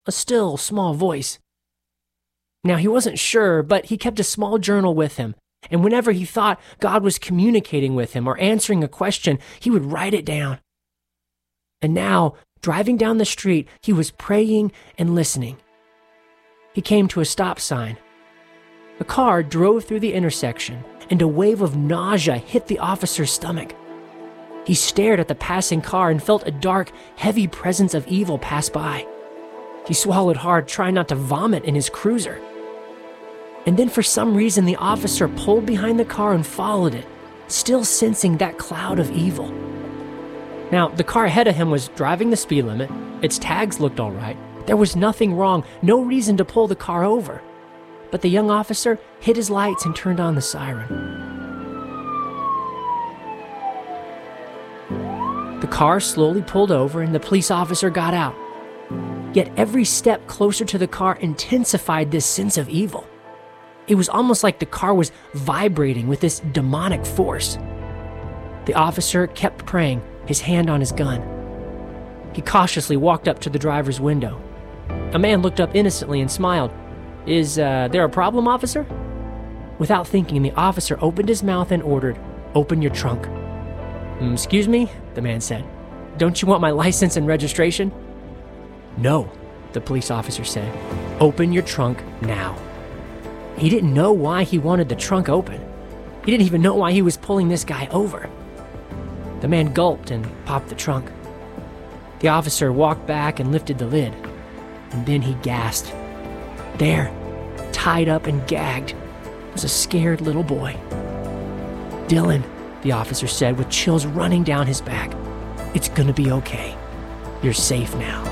a still, small voice. Now, he wasn't sure, but he kept a small journal with him, and whenever he thought God was communicating with him or answering a question, he would write it down. And now, driving down the street, he was praying and listening. He came to a stop sign. A car drove through the intersection, and a wave of nausea hit the officer's stomach. He stared at the passing car and felt a dark, heavy presence of evil pass by. He swallowed hard, trying not to vomit in his cruiser. And then for some reason, the officer pulled behind the car and followed it, still sensing that cloud of evil. Now, the car ahead of him was driving the speed limit. Its tags looked all right. There was nothing wrong, no reason to pull the car over. But the young officer hit his lights and turned on the siren. The car slowly pulled over and the police officer got out. Yet every step closer to the car intensified this sense of evil. It was almost like the car was vibrating with this demonic force. The officer kept praying, his hand on his gun. He cautiously walked up to the driver's window. A man looked up innocently and smiled. Is there a problem, officer? Without thinking, the officer opened his mouth and ordered, "Open your trunk." "Excuse me," the man said. "Don't you want my license and registration?" "No," the police officer said. "Open your trunk now." He didn't know why he wanted the trunk open. He didn't even know why he was pulling this guy over. The man gulped and popped the trunk. The officer walked back and lifted the lid, and then he gasped. There, tied up and gagged, was a scared little boy. "Dylan," the officer said with chills running down his back, "it's gonna be okay. You're safe now."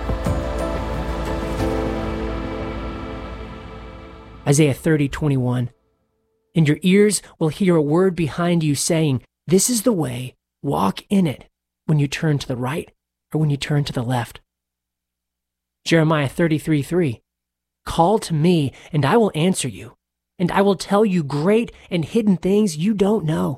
Isaiah 30:21. "And your ears will hear a word behind you saying, 'This is the way, walk in it,' when you turn to the right or when you turn to the left." Jeremiah 33:3. "Call to me, and I will answer you, and I will tell you great and hidden things you don't know."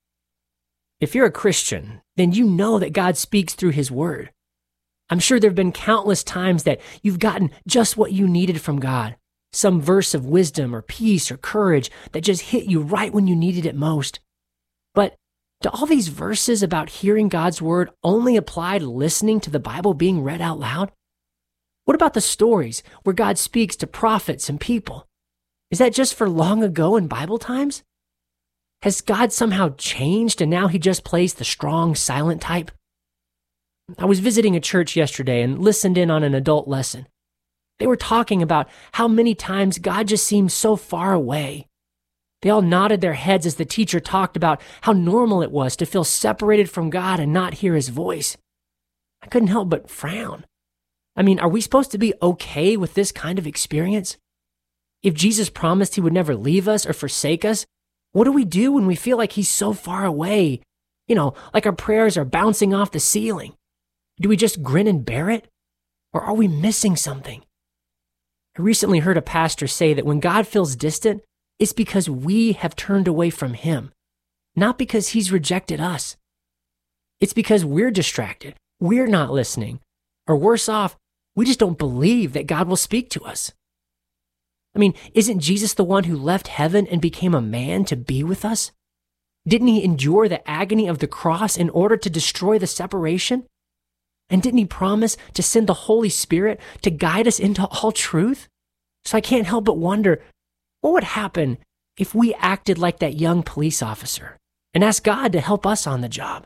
If you're a Christian, then you know that God speaks through His Word. I'm sure there have been countless times that you've gotten just what you needed from God. Some verse of wisdom or peace or courage that just hit you right when you needed it most. But do all these verses about hearing God's word only apply to listening to the Bible being read out loud? What about the stories where God speaks to prophets and people? Is that just for long ago in Bible times? Has God somehow changed and now He just plays the strong, silent type? I was visiting a church yesterday and listened in on an adult lesson. They were talking about how many times God just seems so far away. They all nodded their heads as the teacher talked about how normal it was to feel separated from God and not hear His voice. I couldn't help but frown. I mean, are we supposed to be okay with this kind of experience? If Jesus promised He would never leave us or forsake us, what do we do when we feel like He's so far away? You know, like our prayers are bouncing off the ceiling. Do we just grin and bear it? Or are we missing something? I recently heard a pastor say that when God feels distant, it's because we have turned away from Him, not because He's rejected us. It's because we're distracted, we're not listening, or worse off, we just don't believe that God will speak to us. I mean, isn't Jesus the one who left heaven and became a man to be with us? Didn't He endure the agony of the cross in order to destroy the separation? And didn't He promise to send the Holy Spirit to guide us into all truth? So I can't help but wonder, what would happen if we acted like that young police officer and asked God to help us on the job?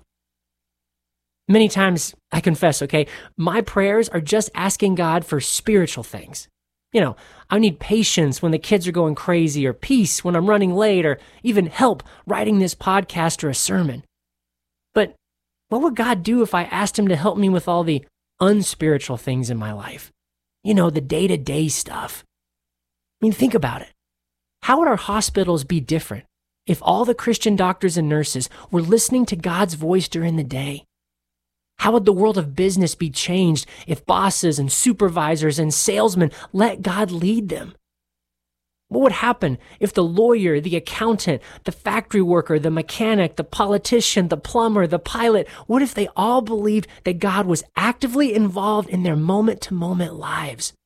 Many times, I confess, my prayers are just asking God for spiritual things. You know, I need patience when the kids are going crazy, or peace when I'm running late, or even help writing this podcast or a sermon. But what would God do if I asked Him to help me with all the unspiritual things in my life? You know, the day-to-day stuff. I mean, think about it. How would our hospitals be different if all the Christian doctors and nurses were listening to God's voice during the day? How would the world of business be changed if bosses and supervisors and salesmen let God lead them? What would happen if the lawyer, the accountant, the factory worker, the mechanic, the politician, the plumber, the pilot, what if they all believed that God was actively involved in their moment-to-moment lives?